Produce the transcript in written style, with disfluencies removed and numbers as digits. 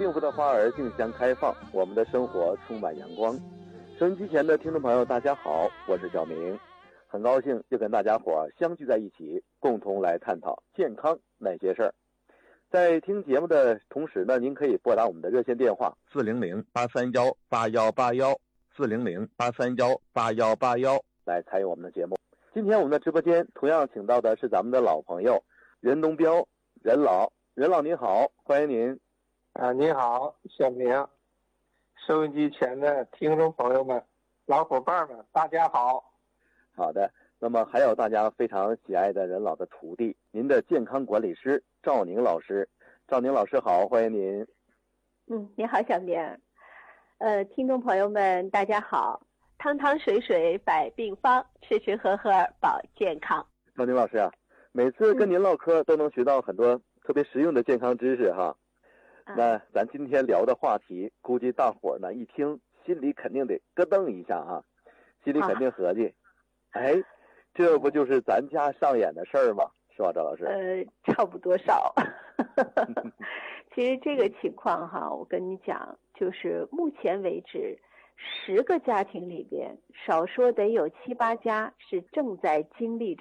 幸福的花儿竞相开放，我们的生活充满阳光。收音机前的听众朋友大家好，我是小明，很高兴又跟大家伙相聚在一起，共同来探讨健康那些事儿。在听节目的同时呢，您可以拨打我们的热线电话400-831-8181，400-831-8181来参与我们的节目。今天我们的直播间同样请到的是咱们的老朋友任东彪，任老您好，欢迎您。 您好，小明，收音机前的听众朋友们、老伙伴们，大家好。 好的，那么还有大家非常喜爱的任老的徒弟，您的健康管理师赵宁老师。赵宁老师好，欢迎您。 你好，小明。听众朋友们，大家好。汤汤水水百病方，吃吃喝喝保健康。 赵宁老师啊，每次跟您唠嗑都能学到很多特别实用的健康知识哈。那咱今天聊的话题，估计大伙儿呢一听，心里肯定得咯噔一下哈，心里肯定合计，这不就是咱家上演的事儿吗？是吧，赵老师？ 差不多少。其实这个情况哈，我跟你讲，就是目前为止，10个家庭里边，少说得有7、8家是正在经历